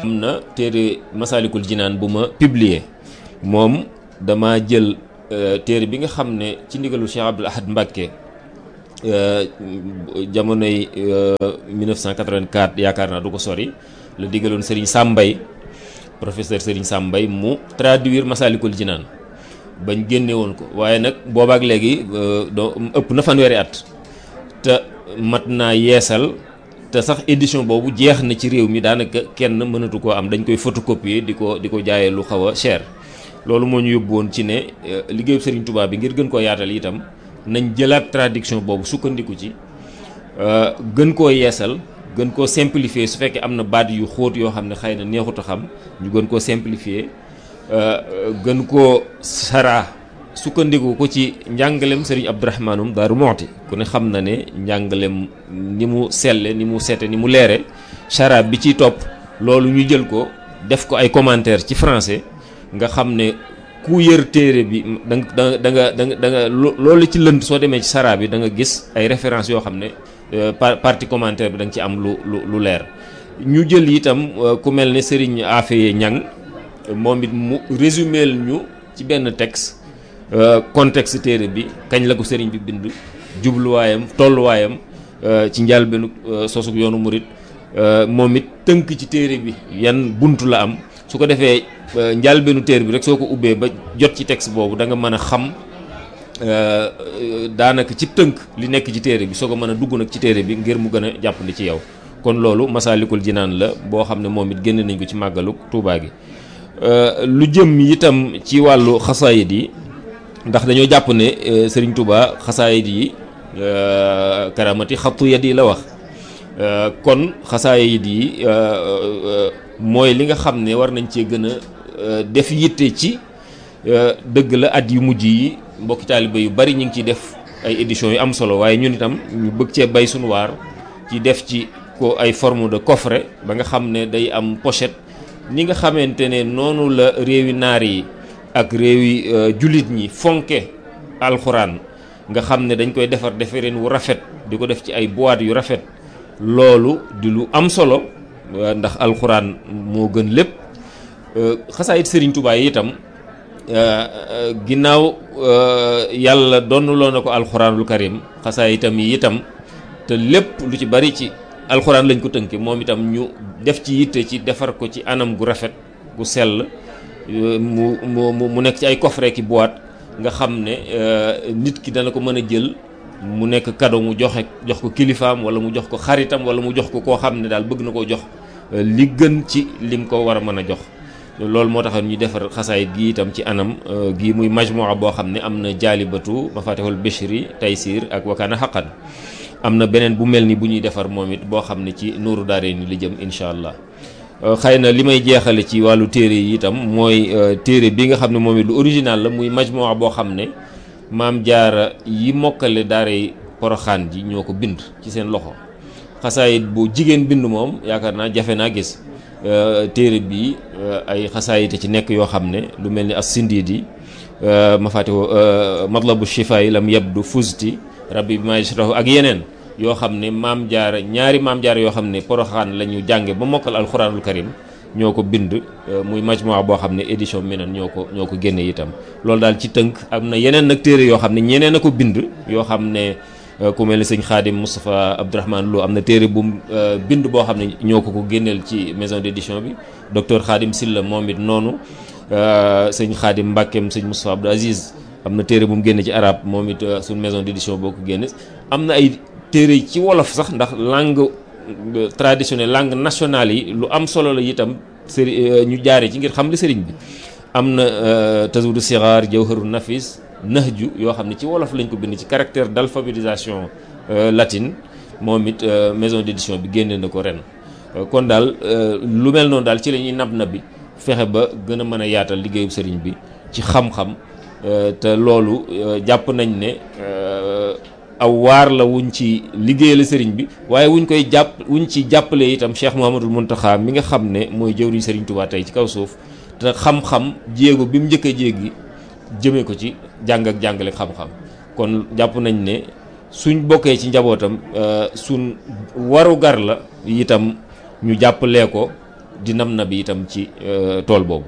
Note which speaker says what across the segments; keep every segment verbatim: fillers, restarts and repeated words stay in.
Speaker 1: am na téere Masaalikul Jinaan bu ma publier moom dama jël téere bi nga xam ne ci ndigalu Cheikh Abdoul Ahad Mbacké jamonoy mille neuf cent quatre-vingt-quatre yaakaar naa du ko sori la digaloon Serigne Sambay professeur Serigne Sambay mu traduire Masaalikul Jinaan bañ génne woon ko waaye nag boobaak léegi doo ëpp na fanweeri at te mat naa yeesal te sax édition boobu jeex na ci réew mi daanaka kenn mënatu koo am dañ koy photocopier di ko di ko jaayee lu xaw a cher loolu moo ñu yóbbu woon ci ne liggéeyu Serigne Touba bi ngir gën koo yaatal itam nañ jëlaat traduction boobu sukkandiku ci gën koo yeesal gën koo simplifier su fekkee am na baat yu xóot yoo xam ne xëy na neexut a xam ñu gën koo simplifier gën koo saraa sukkandiku ko ci njàngalem Serigne Abdourahmanum Daaru Muxti ku ne xam na ne njàngalem ni mu selle ni mu sete ni mu leere saraa bi ciy topp loolu ñu jël ko def ko ay commentaire ci français nga xam ne ku yër téere bi da nga da nga da nga da nga loolu ci lënd soo demee ci saraa bi da nga gis ay références yoo xam ne partie commentaire bi da nga ci am lu lu lu leer ñu jël itam ku mel ne Serigne Afeye Ñang moom it mu résumé ñu ci benn texte contexte téere bi kañ la ko Serigne bi bind jubluwaayam tolluwaayam ci njëlbéenu sosug yoonu murit moom it tënk ci téere bi yan buntu la am su ko defee njëlbéenu téere bi rek soo ko ubbee ba jot ci texte boobu da nga mën a xam daanaka ci tënk li nekk ci téere bi soo ko mën a dugg nag ci téere bi ngir mu gën a jàppandi ci yow kon loolu Masaalikul Jinaan la boo xam ne moom it génne nañ ko ci màggalu Tuubaa gi lu jëm itam ci wàllu xasaayid yi ndax dañoo jàpp ne Serigne Touba xasaayid yi karamati xattu yad yi la wax kon xasaayid yi mooy li nga xam ne war nañ cee gën a def yitte ci dëgg la at yu mujj yi mbokki taaliba yu bari ñu ngi ciy def ay éditions yu am solo waaye ñun itam ñu bëgg cee bay suñu waar ci def ci ko ay forme de coffret ba nga xam ne day am pochette ni nga xamante ne noonu la réewi naar yi ak réewi jullit ñi fonke alxuraan nga xam ne dañ koy defar defareen wu rafet di ko def ci ay boîte yu rafet loolu di lu am solo ndax alxuraan moo gën lépp xasaayit Serigne Touba yi itam ginnaaw yàlla donnaloo na ko alxuraanul karim xasaayitam yi itam te lépp lu ci bari ci alxuraan lañ ko tënke moom itam ñu def ci yitte ci defar ko ci anam gu rafet gu sell mu mu mu nekk ci ay coffret ki boîte nga xam ne nit ki dana ko mën a jël mu nekk cadeau mu joxe jox ko kilifaam wala mu jox ko xaritam wala mu jox ko koo xam ne daal bëgg na koo jox li gën ci lim ko war a mën a jox loolu moo tax ñu defar xasaayit gi itam ci anam gi muy majmua boo xam ne am na jaalibatu mafatihul bishri taysir ak wakaana xaqan am na beneen bu mel ni bu ñuy defar moom it boo xam ne ci nuuru daare ni li jëm incha allah xëy na li may jeexale ci wàllu téere yi itam mooy téere bi nga xam ne moom it lu original la muy majmua boo xam ne maam jaara yi mokkale daare poroxaan ji ñoo ko bind ci seen loxo xasaayit bu jigéen bind moom yaakaar naa jafe naa gis téere bi ay xasaayite ci nekk yoo xam ne lu mel ni as sindiidi mafaatihu matlabu shifaay lam yabdu fusti rabbi bi ma yashrahu ak yeneen yoo xam ne maam jaara ñaari maam jaara yoo xam ne poroxaan la ñu jànge ba mokkal alxuraanul karim ñoo ko bind muy majmua boo xam ne édition Minan ñoo ko ñoo ko génne itam loolu daal ci tënk am na yeneen nag téere yoo xam ne ñeneen a ko bind yoo xam ne ku mel ni sëñ Xaadim Moustapha Abdourahmane Lo am na téere bu bind boo xam ne ñoo ko ko génneel ci maison d'édition bi docteur Xaadim Silla moom it noonu sëñ Xaadim Mbàkkeem sëñ Moustapha Abdou Aziz am na téere bu mu génne ci arabe moom it suñ maison d'édition boo ko génne am na ay téere ci wolof sax ndax langue traditionnelle langue nationale yi lu am solo la itam sëri ñu jaaree ci ngir xam li sëriñ bi am na Tazawudu Sixaar Jawharu Nafis Nahju yoo xam ne ci wolof lañ ko bind ci caractère d'alphabétisation latine moom it maison d'édition bi génne na ko ren kon daal lu mel noonu daal ci la ñuy nab nab bi fexe ba gën a mën a yaatal liggéeyu sëriñ bi ci xam-xam te loolu jàpp nañ ne aw waar la wuñ ci liggéeyal sëriñ bi waaye wuñ koy jàpp wuñ ci jàppale itam Cheikh Mouhamadul Mountakha mi nga xam ne mooy jëwriñ sëriñ Touba tey ci kaw suuf te xam-xam jéego bi mu njëkk a jéggi jëmee ko ci jàng ak jàngale xam-xam kon jàpp nañ ne suñ bokkee ci njabootam suñ waru gar la itam ñu jàppalee ko di nam na bi itam ci tool boobu.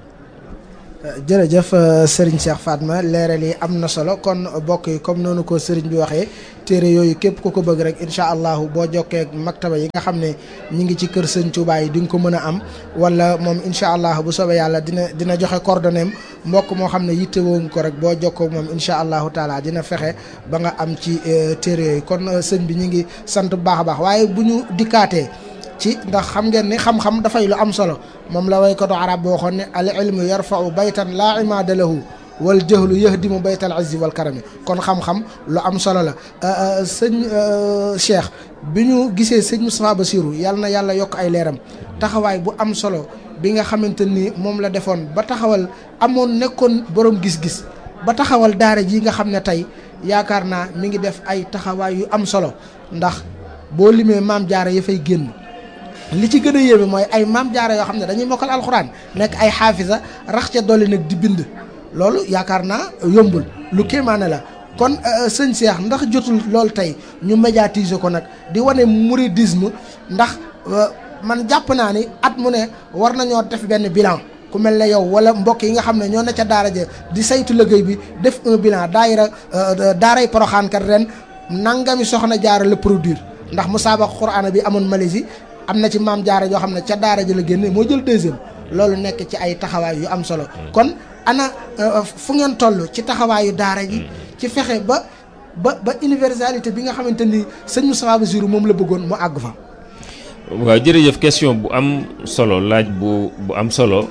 Speaker 2: jërëjëf Serigne Cheikh Fatma leeral yi am na solo kon bokk yi comme noonu ko Serigne bi waxee téere yooyu képp ku ko bëgg rek incha allahu boo jokkee ak maktaba yi nga xam ne ñi ngi ci kër Sëñ Touba yi di nga ko mën a am wala moom incha allah bu soobee yàlla dina dina joxe coordonnées mbokk moo xam ne yittewoo nga ko rek boo jokkoo moom incha allahu taala dina fexe ba nga am ci téere yooyu kon sëñ bi ñu ngi sant bu baax a baax waaye bu ñu dikkaatee ci ndax xam ngeen ni xam-xam dafay lu am solo moom la waykatu arab boo waxoon ne al ilmu yarfa'u baytan laa imaada lahu wal jahlu yahdimu baytal izzi wal karami kon xam-xam lu am solo la sëñ Cheikh bi ñu gisee sëñ Moustapha Bassirou yàlla na yàlla yokk ay leeram taxawaay bu am solo bi nga xamante ni moom la defoon ba taxawal amoon nekkoon borom gis-gis ba taxawal daara ji nga xam ne tey yaakaar naa mi ngi def ay taxawaay yu am solo ndax boo limee maam jaara ya fay génn li ci gën a yéeme mooy ay maam jaara yoo xam ne dañuy mokkal alxuraan nekk ay xaafisa rax ca dolli nag di bind loolu yaakaar naa yombul lu kéemaane la kon sëñ Cheikh ndax jotul loolu tey ñu médiatiser ko nag di wane mouridisme ndax man jàpp naa ni at mu ne war nañoo def benn bilan ku mel ne yow wala mbokk yi nga xam ne ñoo ne ca daara ja di saytu liggéey bi def un bilan daayira daaray Poroxaan kat ren nangami soxna jaara la produire ndax musaabaqa Qur'aan bi amoon Malaisie am na ci maam jaara yoo xam ne ca daara ji la génne moo jël deuxième loolu nekk ci ay taxawaay yu am solo kon ana fu ngeen toll ci taxawaayu daara ji ci fexe ba ba ba universalité bi nga xamante ni sëñ Moustapha Bassirou moom la bëggoon mu àgg fa.
Speaker 1: waaw jërëjëf question bu am solo laaj bu bu am solo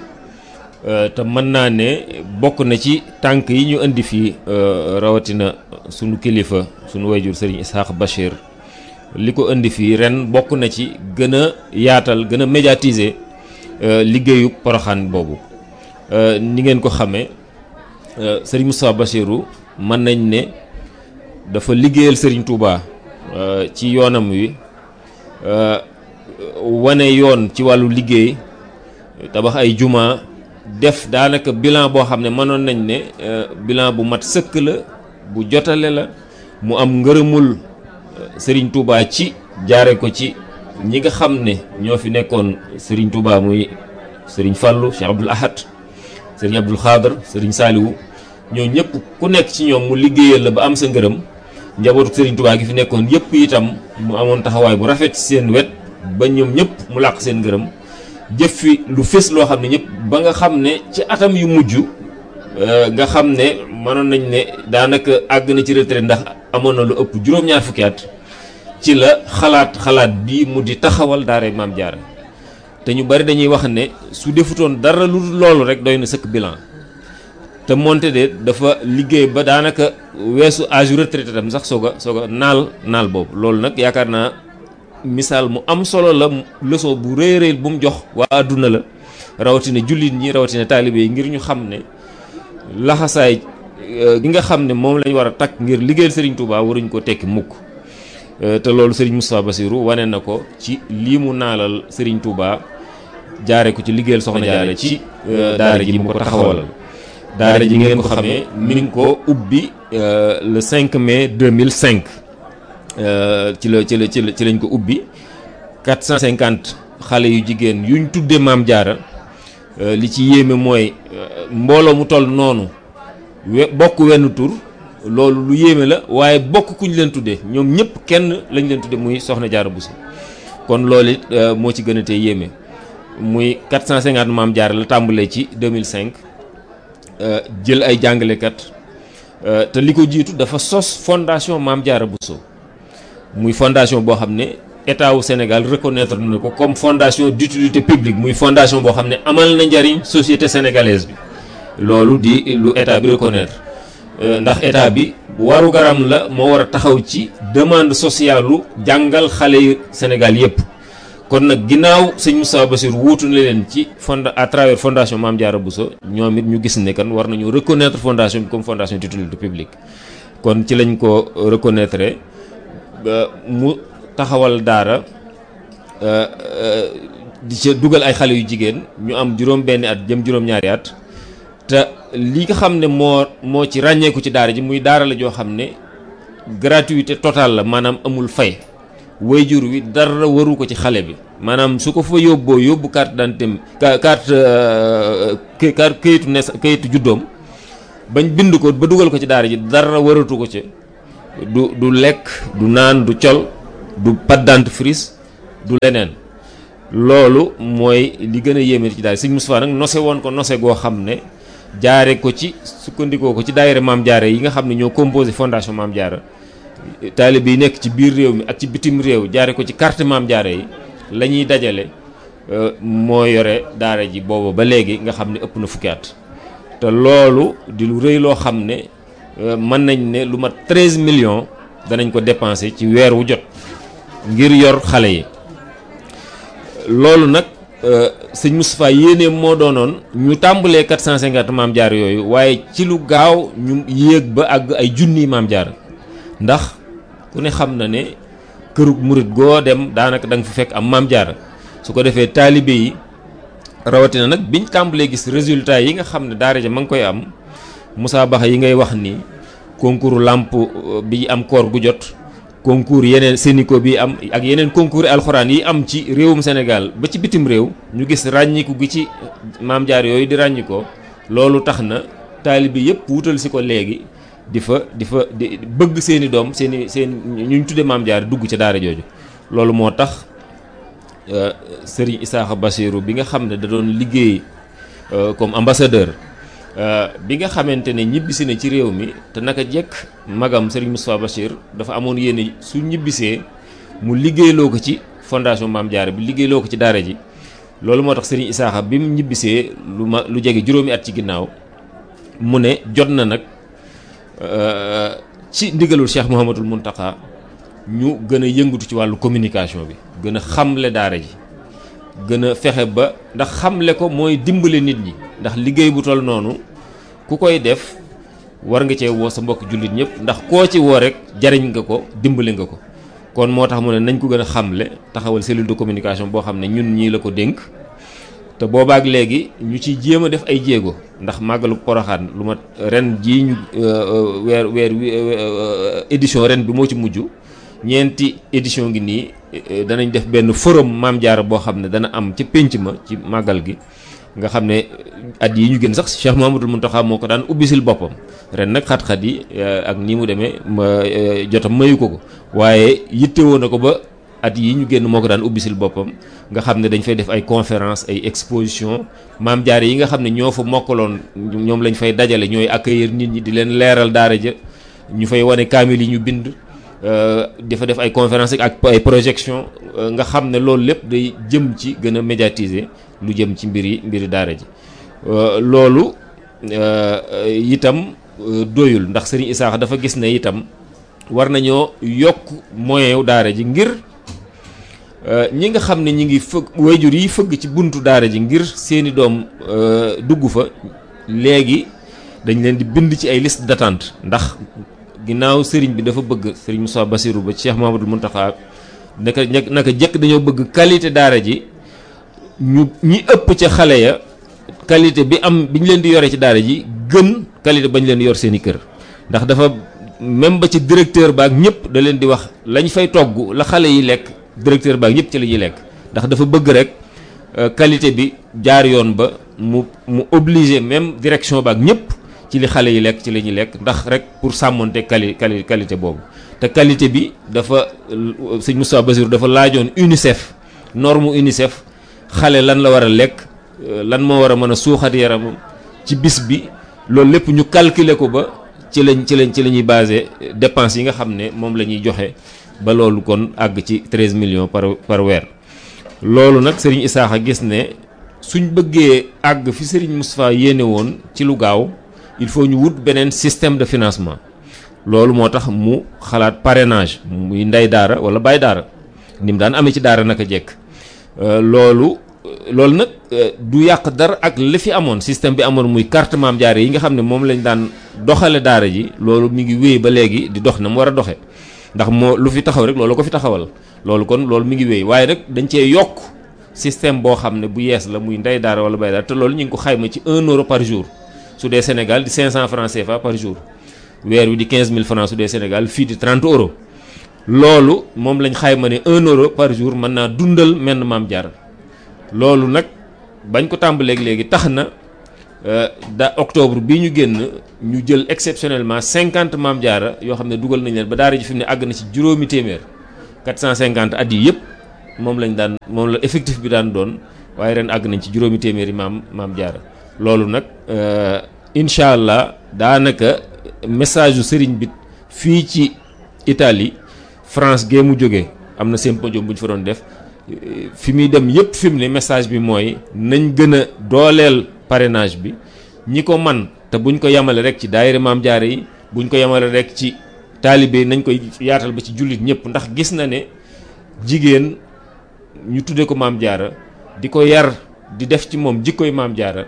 Speaker 1: te mën naa ne bokk na ci tànk yi ñu indi fii rawatina sunu kilifa sunu wayjur Serigne Isaax Bachir. li ko indi fii ren bokk na ci gën a yaatal gën a médiatiser liggéeyu Poroxaan boobu ni ngeen ko xamee Serigne Moustapha Bassirou mën nañ ne dafa liggéeyal Serigne Touba ci yoonam wi wane yoon ci wàllu liggéey tabax ay juma def daanaka bilan boo xam ne mënoon nañ ne bilan bu mat sëkk la bu jotale la mu am ngërëmul Serigne Touba ci jaare ko ci ñi nga xam ne ñoo fi nekkoon Serigne Touba muy Serigne Fallou Cheikh Abdoul Ahad Serigne Abdoul Khadr Serigne Saliou ñoo ñëpp ku nekk ci ñoom mu liggéeyal la ba am sa ngërëm njabootu Serigne Touba gi fi nekkoon yëpp itam mu amoon taxawaay bu rafet ci seen wet ba ñoom ñëpp mu làq seen ngërëm jëf fi lu fés loo xam ne ñëpp ba nga xam ne ci atam yu mujj nga xam ne mënoon nañ ne daanaka àgg na ci retraite ndax amoon na lu ëpp juróom-ñaar fukki at ci la xalaat xalaat bi mu di taxawal daara Maam Jaara te ñu bari dañuy wax ne su defutoon dara lu loolu rek doy na sëkk bilan te moonte de dafa liggéey ba daanaka weesu âge retraité tam sax soog a soog a naal naal boobu loolu nag yaakaar naa misaal mu am solo la leçon bu rëy rëy bu mu jox waa àdduna la rawatina jullit ñi rawatina taalibe yi ngir ñu xam ne laxasaay gi nga xam ne moom lañ war a takk ngir liggéeyal Serigne Touba waruñ ko tekki mukk te loolu Serigne Moustapha Bassirou wane na ko ci lii mu naalal Serigne Touba jaare ko ci liggéeyal soxna jaare ci daara ji mu ko taxawalal daara ji ngeen ko xamee mi ngi ko ubbi le cinq mai deux mille cinq ci la ci la ci la ci lañ ko ubbi quatre cent cinquante xale yu jigéen yuñ tuddee Maam Jaara li ci yéeme mooy mbooloo mu toll noonu we bokk wenn tur loolu lu yéeme la waaye bokk kuñ leen tuddee ñoom ñëpp kenn lañ leen tuddee muy Soxna Jaara Bousso kon loolu it moo ci gën a tee yéeme muy quatre cent cinquante Maam Jaara la tàmbalee ci deux mille cinq jël ay jàngalekat te li ko jiitu dafa sos fondation Maam Jaara Bousso muy fondation boo xam ne état wu Sénégal reconnaître na ko comme fondation d'utilité publique muy fondation boo xam ne amal na njariñ société sénégalaise bi loolu di lu état bi reconnaître ndax état bi waru garam la moo war a taxaw ci demande sociale lu jàngal xale yu Sénégal yépp kon nag ginnaaw sëñ Moustapha Bassirou wuutu na leen ci fond à travers fondation Maam Jaara Bousso ñoom it ñu gis ne kan war nañu reconnaître fondation bi comme fondation d'utilité publique kon ci lañ ko reconnaître mu taxawal daara di ca dugal ay xale yu jigéen ñu am juróom benni at jëm juróom-ñaari at te li nga xam ne moo moo ci ràññeeku ci daara ji muy daara la joo xam ne gratuité totale la maanaam amul fay wayjur wi dara waru ko ci xale bi maanaam su ko fa yóbboo yóbbu carte d'identité carte carte kayitu nes kayitu juddoom bañ bind ko ba dugal ko ci daara ji dara waratu ko ci du du lekk du naan du col du pâte dentifrice du leneen loolu mooy li gën a yéeme ci daara Sëñ Moustapha nag nose woon ko nose goo xam ne jaare ko ci sukkandikoo ko ci daayira Maam Jaara yi nga xam ne ñoo composé fondation Maam Jaara taalibe yi nekk ci biir réew mi ak ci bitim réew jaare ko ci carte Maam Jaara yi la ñuy dajale moo yore daara ji booba ba léegi nga xam ne ëpp na fukki at te loolu di lu rëy loo xam ne mën nañ ne lu mat treize millions danañ ko dépenser ci weer wu jot ngir yor xale yi loolu nag sëñ Moustapha yéene moo doonoon ñu tàmbalee quatre cent cinquante Maam Jaara yooyu waaye ci lu gaaw ñu yéeg ba àgg ay junniy Maam Jaara ndax ku ne xam na ne kërug murit goo dem daanaka da nga fi fekk am Maam Jaara su ko defee taalibe yi rawatina nag biñ tàmbalee gis résultat yi nga xam ne daara ja ma ngi koy am Moussa Baxa yi ngay wax ni concours làmp bi am koor gu jot concours yeneen Sénico bi am ak yeneen concours alxuraan yi am ci réewum Sénégal ba ci bitim réew ñu gis ràññiku gi ci Maam Jaara yooyu di ràññikoo loolu tax na taalibe yëpp wutal si ko léegi di fa di fa di bëgg seeni doom seeni seen ñu tudde Maam Jaara dugg ci daara jooju loolu moo tax Serigne Issakha Bassirou bi nga xam ne da doon liggéey comme ambassadeur bi nga xamante ne ñibbisi na ci réew mi te naka jekk magam Serigne Moustapha Bachir dafa amoon yéene su ñibbisee mu liggéeyloo ko ci fondation Maam Jaara bi liggéeyloo ko ci daara ji loolu moo tax Serigne Issakha bi mu ñibbisee lu ma lu jege juróomi at ci ginnaaw mu ne jot na nag ci ndigalul Cheikh Mouhamadoul Mountakha ñu gën a yëngatu ci wàllu communication bi gën a xamle daara ji gën a fexe ba ndax xamle ko mooy dimbale nit ñi ndax liggéey bu toll noonu ku koy def war nga cee woo sa mbokk jullit ñëpp ndax koo ci woo rek jariñ nga ko dimbale nga ko kon moo tax mu ne nañ ko gën a xamle taxawal cellule de communication boo xam ne ñun ñii la ko dénk te boobaak léegi ñu ciy jéem a def ay jéego ndax màggalu Poroxaan lu ma ren jii ñu weer weer édition ren bi moo ci mujj ñeenti édition ngi nii danañ def benn forum Maam Jaara boo xam ne dana am ca pénc ma ci màggal gi nga xam ne at yi ñu gën sax Cheikh Mouhamadoul Mountakha moo ko daan ubbisil boppam ren nag xat-xat yi ak ni mu demee ma jotam mayu ko ko waaye yittewoo na ko ba at yi ñu génn moo ko daan ubbisil boppam nga xam ne dañ fay def ay conférence ay exposition Maam Jaara yi nga xam ne ñoo fa mokkaloon ñoom lañ fay dajale ñooy accueillir nit ñi di leen leeral daara ja ñu fay wane kaamil yi ñu bind dafa def ay conférence ak ay projection nga xam ne loolu lépp day jëm ci gën a médiatiser lu jëm ci mbiri mbiri daara ji loolu itam doyul ndax Serigne Issakha dafa gis ne itam war nañoo yokk moyen wu daara ji ngir ñi nga xam ne ñi ngi fëgg wayjur yi fëgg ci buntu daara ji ngir seeni doom dugg fa léegi dañ leen di bind ci ay liste d'attente ndax ginnaaw sëriñ bi dafa bëgg sëriñ Moussa Bassirou ba Cheikh Mouhamadoul Mountakha naka naka jëkk dañoo bëgg qualité daara ji ñu ñi ëpp ca xale ya qualité bi am bi ñu leen di yore ci daara ji gën qualité bañ leen yor seeni kër ndax dafa même ba ci directeur baak ñëpp da leen di wax lañ fay togg la xale yi lekk directeur baak ñëpp ci la ñuy lekk ndax dafa bëgg rek qualité bi jaar yoon ba mu mu obligé même direction baak ñëpp ci li xale yi lekk ci la ñuy lekk ndax rek pour sàmmonte quali quali qualité boobu te qualité bi dafa sëñ Moustapha Bassirou dafa laajoon UNICEF norme UNICEF xale lan la war a lekk lan moo war a mën a suuxat yaramam ci bis bi loolu lépp ñu calculer ko ba ci lañ ci lañ ci la ñuy basé dépenses yi nga xam ne moom la ñuy joxe ba loolu kon àgg ci treize millions par par weer loolu nag Serigne Issakha gis ne suñ bëggee àgg fi Serigne Moustapha yéene woon ci lu gaaw il faut ñu wut beneen système de financement loolu moo tax mu xalaat parrainage muy ndey daara wala baay daara ni mu daan amee ci daara naka jekk loolu loolu nag du yàq dara ak li fi amoon système bi amoon muy carte Maam Jaara yi nga xam ne moom lañ daan doxale daara ji loolu mi ngi wéy ba léegi di dox na mu war a doxe ndax moo lu fi taxaw rek loolu ko fi taxawal loolu kon loolu mi ngi wéy waaye nag dañ cee yokk système boo xam ne bu yees la muy ndey daara wala baay daara te loolu ñu ngi ko xayma ci un euro par jour su dee Sénégal di cinq cents francs C F A par jour weer wi di quinze mille francs su dee Sénégal fii di trente euros loolu moom lañ xayma ne un euro par jour mën naa dundal menn Maam Jaara loolu nag bañ ko tàmbaleeg léegi tax na da octobre bii ñu génn ñu jël exceptionnellement cinquante Maam Jaara yoo xam ne dugal nañ leen ba daara ji fi mu ne àgg na ci juróomi téeméer quatre cent cinquante at yi yëpp moom lañ daan moom la effectif bi daan doon waaye ren àgg nañ ci juróomi téeméeri maam Maam Jaara loolu nag incha allah daanaka message yu sëriñ bi fii ci Italie France gee mu jógee am na symposium bu ñu fa doon def fi muy dem yëpp fi mu ne message bi mooy nañ gën a dooleel parrainage bi ñi ko man te buñ ko yemale rek ci daayira Maam Jaara yi buñ ko yemale rek ci taalibe nañ koy yaatal ba ci jullit ñëpp ndax gis na ne jigéen ñu tudde ko Maam Jaara di ko yar di def ci moom jikkoy Maam Jaara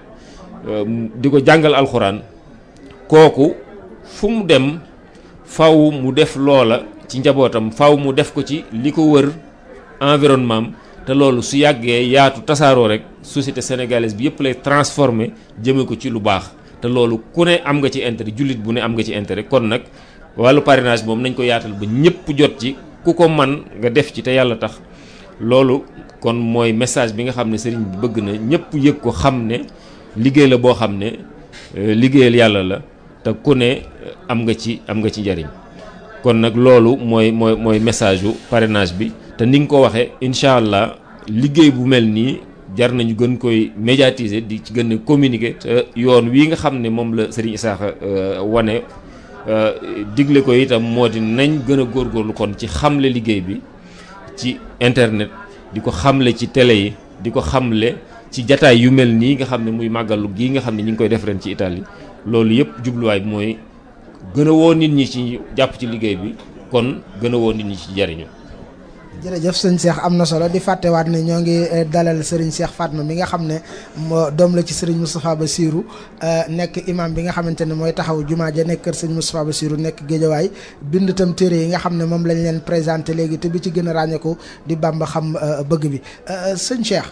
Speaker 1: di ko jàngal alxuraan kooku fu mu dem faw mu def loola ci njabootam faw mu def ko ci li ko wër environnement te loolu su yàggee yaatu tasaaroo rek société sénégalaise bi yëpp lay transformer jëme ko ci lu baax te loolu ku ne am nga ci intérêt jullit bu ne am nga ci intérêt kon nag wàllu parrainage moom nañ ko yaatal ba ñëpp jot ci ku ko man nga def ci te yàlla tax loolu kon mooy message bi nga xam ne sëriñ bi bëgg na ñëpp yëg ko xam ne liggéey la boo xam ne liggéeyal yàlla la te ku ne am nga ci am nga ci njariñ kon nag loolu mooy mooy mooy message yu parrainage bi te ni nga ko waxee incha allah liggéey bu mel nii jar nañu gën koy médiatiser di ci gën a communiquer te yoon wii nga xam ne moom la sëriñ Isaaxa wane digle ko itam moo di nañ gën a góorgóorlu kon ci xamle liggéey bi ci internet di ko xamle ci télé yi di ko xamle ci jataay yu mel nii nga xam ne muy màggalu gii nga xam ne ñu ngi koy def ren ci Italie loolu yëpp jubluwaay bi mooy gën a woo nit ñi ci jàpp ci liggéey bi kon gën a woo nit ñi ci jariñu
Speaker 2: jërëjëf sëñ Cheikh am na solo di fàttewaat ne ñoo ngi dalal Serigne Cheikh Fatma mi nga xam ne moo doom la ci Serigne Moustapha Bassirou nekk imam bi nga xamante ne mooy taxaw jumaa ja nekk kër Serigne Moustapha Bassirou nekk Géejawaay bind itam téere yi nga xam ne moom lañ leen présenté léegi te bi ci gën a ràññeeku di Bamba xam bëgg bi sëñ Cheikh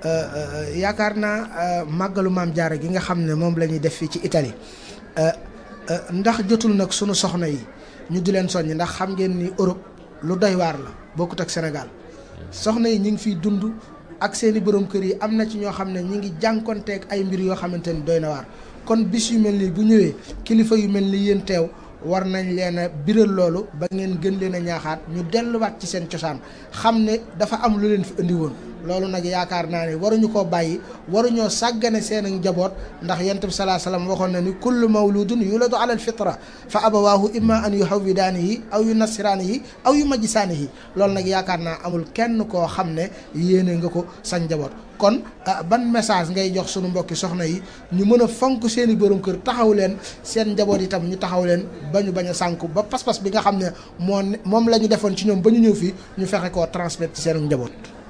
Speaker 2: yaakaar naa màggalu Maam Jaara gi nga xam ne moom la ñuy def fii ci Italie ndax jotul nag sunu soxna yi ñu di leen soññ ndax xam ngeen ni Europe lu doy waar la bokkut ak Sénégal soxna yi ñu ngi fiy dund ak seeni borom kër yi am na ci ñoo xam ne ñu ngi jànkonteeg ay mbir yoo xamante ni doy na waar kon bis yu mel nii bu ñëwee kilifa yu mel ni yéen teew war nañ leen a biral loolu ba ngeen gën leen a ñaaxaat ñu delluwaat ci seen cosaan xam ne dafa am lu leen fi indi woon loolu nag yaakaar naa ne waruñu koo bàyyi waruñoo sàggane seen ak njaboot ndax yonent bi salaa salaam waxoon na ni kullu mawludun yuladu ala alfitra fa abawaahu imma an yuhawwidaanihi aw yu nasiraanihi aw yu majjisaanihi loolu nag yaakaar naa amul kenn koo xam ne yéene nga ko sa njaboot kon ban message ngay jox sunu mbokki soxna yi ñu mën a fonk seen i borom kër taxaw leen seen njaboot itam ñu taxaw leen ba ñu bañ a sànku ba pas-pas bi nga xam ne moo moom la ñu defoon ci ñoom ba ñu ñëw fii ñu fexe koo transmettre ci seen njaboot.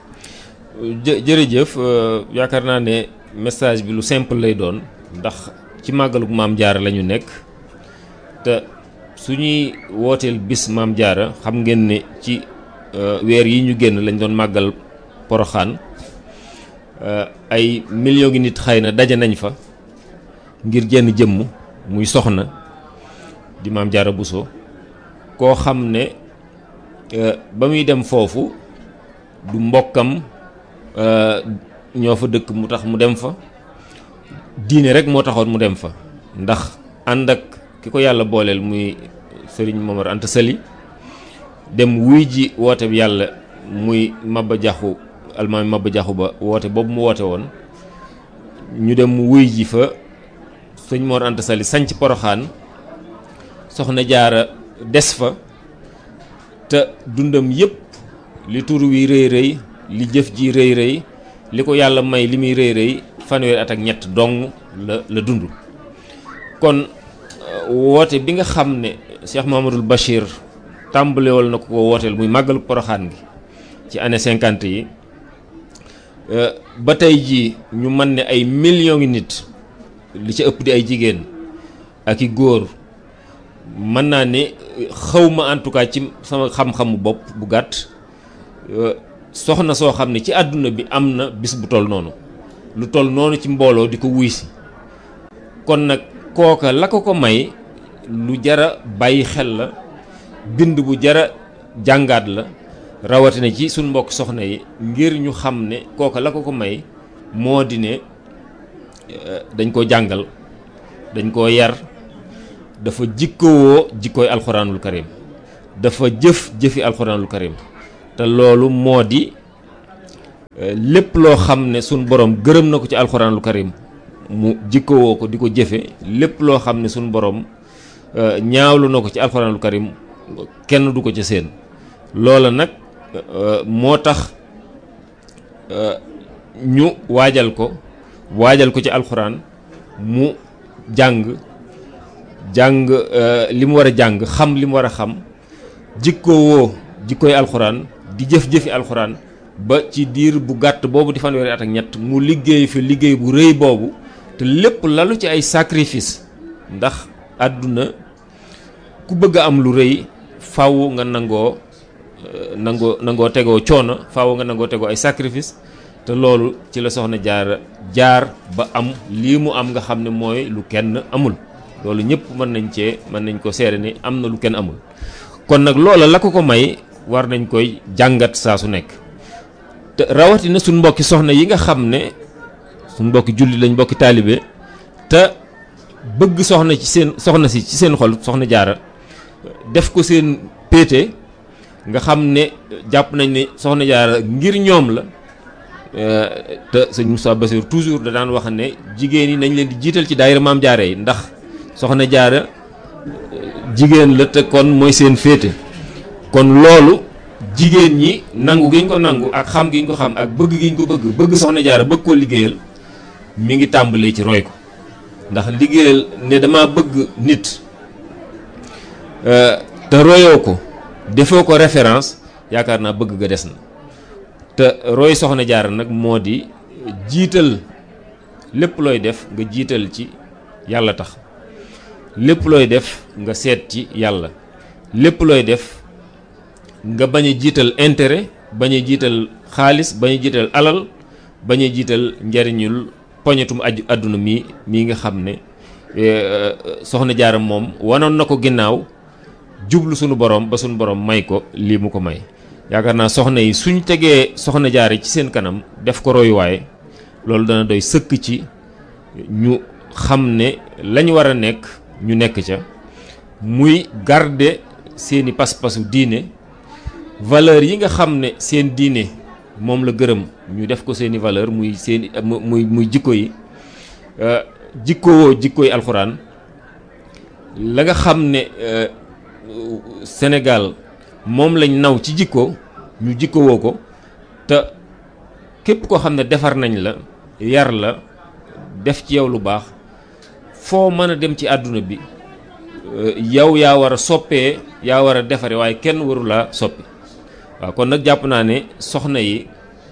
Speaker 1: jë jërëjëf yaakaar naa ne message bi lu simple lay doon ndax ci màggalu Maam Jaara la ñu nekk te su ñuy wooteel bis Maam Jaara xam ngeen ne ci weer yi ñu génn lañ doon màggal Poroxaan ay millions ngi nit xëy na daje nañ fa ngir jenn jëmm muy soxna di Maam Jaara Buso koo xam ne ba muy dem foofu du mbokkam ñoo fa dëkk mu tax mu dem fa diine rek moo taxoon mu dem fa ndax ànd ak ki ko yàlla booleel muy sëriñ Momar Anta Sali dem wuy ji woote bi yàlla muy Maba Jaxu almaami Maba Jaxu Ba woote boobu mu woote woon ñu dem wuy ji fa sëñ Mor Anta Sali sanc Poroxaan soxna Jaara des fa te dundam yépp li tur wi rëy rëy li jëf ji rëy rëy li ko yàlla may li muy rëy rëy fanweeri at ak ñett dong la la dund kon woote bi nga xam ne Cheikh Mouhamadoul Bachir tàmbalewal na ko ko wooteel muy màggalu Poroxaan gi ci année cinquante yi ba tey jii ñu mën ne ay millions ngi nit li ci ëpp di ay jigéen ak i góor mën naa ne xawma en tout cas ci sama xam-xamu bopp bu gàtt soxna soo xam ne ci àdduna bi am na bis bu toll noonu lu toll noonu ci mbooloo di ko wuy si kon nag kooka la ko ko may lu jara bàyyi xel la bind bu jara jàngaat la rawatina ci suñ mbokk soxna yi ngir ñu xam ne kooka la ko ko may moo di ne dañ ko jàngal dañ koo yar dafa jikkowoo jikkooy alxuraanul karim dafa jëf jëfi alxuraanul karim te loolu moo di lépp loo xam ne suñ borom gërëm na ko ci alxuraanul karim mu jikkowoo ko di ko jëfe lépp loo xam ne suñ borom ñaawlu na ko ci alxuraanul karim kenn du ko ca seen loola nag moo tax ñu waajal ko waajal ko ci alxuraan mu jàng jàng li mu war a jàng xam li mu war a xam jikkowoo jikkooy alxuraan di jëf-jëfi alxuraan ba ci diir bu gàtt boobu di fanweeri at ak ñett mu liggéey fi liggéey bu rëy boobu te lépp lalu ci ay sacrifice ndax àdduna ku bëgg a am lu rëy faaw nga nangoo nangoo nangoo tegoo coono faaw nga nangoo tegoo ay sacrifice te loolu ci la soxna jaar jaar ba am lii mu am nga xam ne mooy lu kenn amul loolu ñëpp mën nañ cee mën nañ ko seere ni am na lu kenn amul kon nag loola la ko ko may war nañ koy jàngat saa su nekk te rawatina suñ mbokki soxna yi nga xam ne suñ mbokki julli lañ mbokki taalibe te bëgg soxna ci seen soxna si ci seen xol soxna jaara def ko seen péete nga xam ne jàpp nañ ne soxna jaara ngir ñoom la te sëñ Moussa Bassir toujours da daan wax ne jigéen yi nañ leen di jiital ci daayira maam jaara yi ndax soxna jaara jigéen la te kon mooy seen féete kon loolu jigéen ñi nangu gi ñu ko nangu ak xam gi ñu ko xam ak bëgg gi ñu ko bëgg bëgg soxna jaara bëgg koo liggéeyal mi ngi tàmbalee ci roy ko ndax liggéeyal ne dama bëgg nit te royoo ko defoo ko référence yaakaar naa bëgg ga des na te roy soxna jaara nag moo di jiital lépp looy def nga jiital ci yàlla tax lépp looy def nga seet ci yàlla lépp looy def nga bañ a jiital intérêt bañ a jiital xaalis bañ a jiital alal bañ a jiital njariñul poñetum aju àdduna mi mii nga xam ne soxna jaara moom wanoon na ko ginnaaw jublu sunu borom ba sunu borom may ko lii mu ko may yaakaar naa soxna yi suñ tegee soxna jaara ci seen kanam def ko royuwaay loolu dana doy sëkk ci ñu xam ne lañ war a nekk ñu nekk ca muy garder seeni pas-pasu diine valeur yi nga xam ne seen diine moom la gërëm ñu def ko seeni valeur muy seeni muy muy jikko yi jikkowoo jikko yi alxuraan la nga xam ne Sénégal moom lañ naw ci jikko ñu jikkowoo ko te képp koo xam ne defar nañ la yar la def ci yow lu baax foo mën a dem ci àdduna bi yow yaa war a soppee yaa war a defare waaye kenn waru laa soppi waaw kon nag jàpp naa ne soxna yi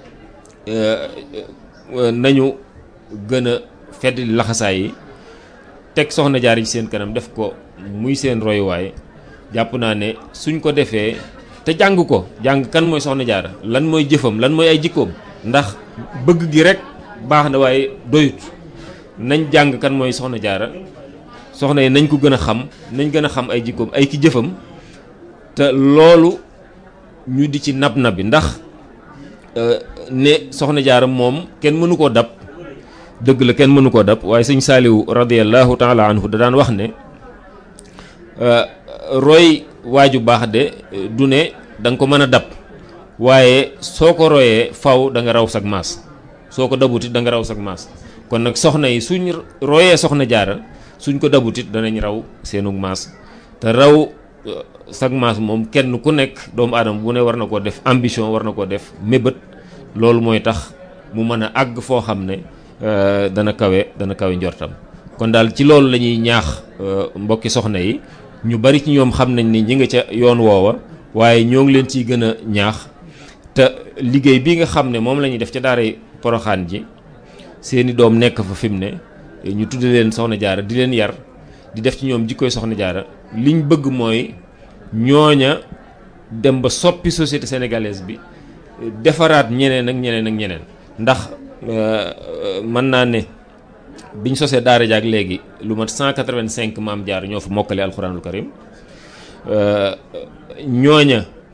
Speaker 1: nañu gën a fedd laxasaay yi teg soxna jaar ci seen kanam def ko muy seen royuwaay jàpp naa ne suñ ko defee te jàng ko jàng kan mooy soxna jaara lan mooy jëfam lan mooy ay jikkoom ndax bëgg gi rek baax na waaye doyut nañ jàng kan mooy soxna jaara soxna yi nañ ko gën a xam nañ gën a xam ay jikkoom ay ki jëfam te loolu ñu di ci nab nabi ndax ne soxna jaara moom kenn mënu koo dab dëgg la kenn mënu koo dab waaye sëñ Saaliwu radiyallahu taala anhu da daan wax ne roy waaju baax de du ne da nga ko mën a dab waaye soo ko royee faw da nga raw sag maas soo ko dabutit da nga raw sag maas kon nag soxna yi suñ royee soxna jaara suñ ko dabutit danañ raw seenug maas te raw sag maas moom kenn ku nekk doomu aadama bu ne war na koo def ambition war na koo def mébét loolu mooy tax mu mën a àgg foo xam ne dana kawe dana kawe njortam kon daal ci loolu la ñuy ñaax mbokki soxna yi ñu bari ci ñoom xam nañ ni ñi nga ca yoon woowa waaye ñoo ngi leen ciy gën a ñaax te liggéey bi nga xam ne moom la ñuy def ca daaray Poroxaan ji seeni doom nekk fa fi mu ne ñu tudde leen soxna jaara di leen yar di def ci ñoom jikkoy soxna jaara liñ bëgg mooy ñooña dem ba soppi société sénégalaise bi defaraat ñeneen ak ñeneen ak ñeneen ndax mën naa ne biñ sosee daara jaak léegi lu mat cent quatre-vingt-cinq maam jaar ñoo fa mokkale alxuraanul karim ñooña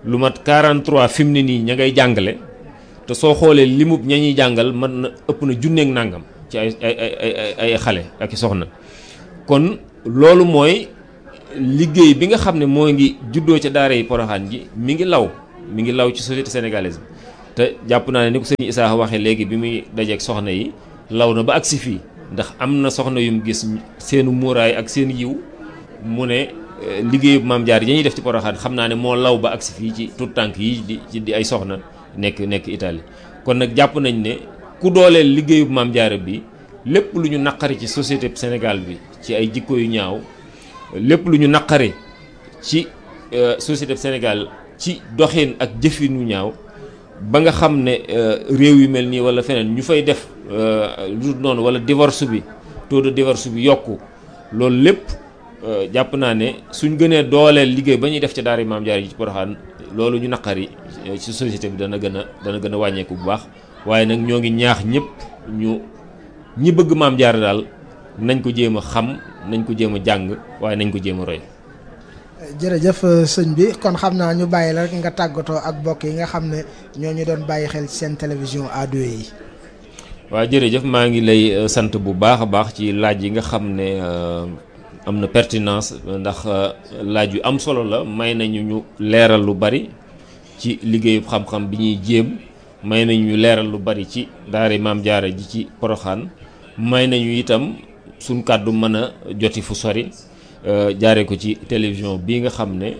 Speaker 1: lu mat quarante-trois fi mu ne nii ña ngay jàngale te soo xoolee limub ña ñuy jàngal mën na ëpp na junneeg nàngam ci ay ay ay ay xale ak i soxna. kon loolu mooy liggéey bi nga xam ne moo ngi juddoo ca daara yi Porokhane ji mi ngi law mi ngi law ci société sénégalaise bi te jàpp naa ne ni ko sëñ Issa waxee léegi bi muy dajeeg soxna yi law na ba agsi fii ndax am na soxna yum gis seenu muuraay ak seen yiw mu ne liggéeyu Maam Jaara yi ñuy def ci Porokhane xam naa ne moo law ba agsi fii ci tout tànk yi di di ay soxna nekk nekk Italie. kon nag jàpp nañ ne ku dooleel liggéeyu Maam Jaara bi lépp lu ñu naqari ci société Sénégal bi ci ay jikko yu ñaaw lépp lu ñu naqari ci société Sénégal ci doxin ak jëfin yu ñaaw ba nga xam ne réew yu mel nii wala feneen ñu fay def lu noonu wala divorce bi taux de divorce bi yokku loolu lépp jàpp naa ne suñ gënee dooleel liggéey ba ñuy def ci daara Maam Jaara yi ci Porokhane loolu ñu naqari ci société bi dana gën a dana gën a wàññeeku bu baax waaye nag ñoo ngi ñaax ñëpp ñu ñi bëgg Maam Jaara daal nañ ko jéem a xam nañ ko jéem a jàng waaye nañ ko jéem a roy.
Speaker 2: jërëjëf sëñ bi kon xam naa ñu bàyyi la rek nga tàggatoo ak mbokk yi nga xam ne ñoo ñu doon bàyyi xel ci seen télévision A deux yi.
Speaker 1: waaw jërëjëf maa ngi lay sant bu baax a baax ci laaj yi nga xam ne am na pertinence ndax laaj yu am solo la may nañu ñu leeral lu bari ci liggéeyu xam-xam bi ñuy jéem may nañu ñu leeral lu bari ci daara Maam Jaara ji ci Porokhane may nañu itam suñ kàddu mën a joti fu sori jaare ko ci télévision bii nga xam ne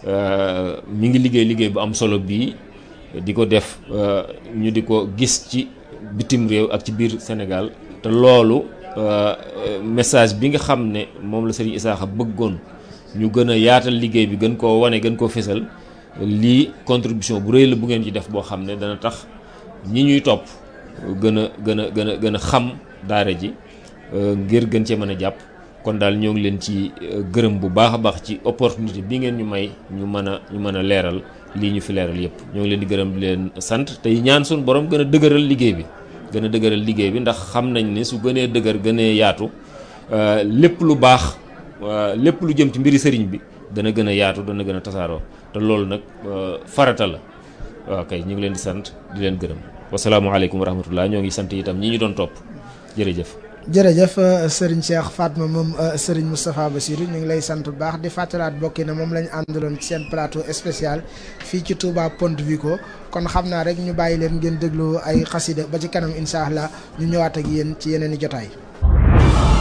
Speaker 1: mi ngi liggéey liggéey bu am solo bii di ko def ñu di ko gis ci bitim réew ak ci biir Sénégal te loolu message bi nga xam ne moom la Serigne Issakha bëggoon ñu gën a yaatal liggéey bi gën koo wane gën koo fésal lii contribution bu rëy la bu ngeen ci def boo xam ne dana tax ñi ñuy topp gën a gën a gën a gën a xam daara ji ngir gën cee mën a jàpp kon daal ñoo ngi leen ci gërëm bu baax a baax ci opportunité bi ngeen ñu may ñu mën a ñu mën a leeral lii ñu fi leeral yëpp ñoo ngi leen di gërëm di leen sant tey ñaan suñu borom gën a dëgëral liggéey bi gën a dëgëral liggéey bi ndax xam nañ ne su gënee dëgër gënee yaatu lépp lu baax lépp lu jëm ci mbiri sëriñ bi dana gën a yaatu dana gën a tasaaroo te loolu nag farata la waaw kay ñu ngi leen di sant di leen gërëm wasalaamaaleykum wa rahmatullah ñoo ngi sant itam ñi ñu doon topp jërëjëf.
Speaker 2: jërëjëf Serigne Cheikh Fatma moom Serigne Moustapha Bassirou ñu ngi lay sant bu baax di fàttalaat bokki na moom lañu àndaloon ci seen plateau spécial fii ci Touba Ponte Vico kon xam naa rek ñu bàyyi leen ngeen déglu ay xasida ba ci kanam incha allah ñu ñëwaat ak yéen ci yeneen i jotaay.